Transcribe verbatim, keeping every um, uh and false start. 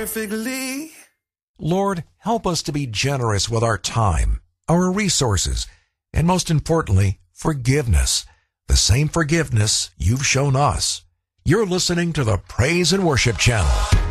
perfectly. Lord, help us to be generous with our time, our resources, and most importantly, forgiveness, the same forgiveness you've shown us. You're listening to the Praise and Worship Channel.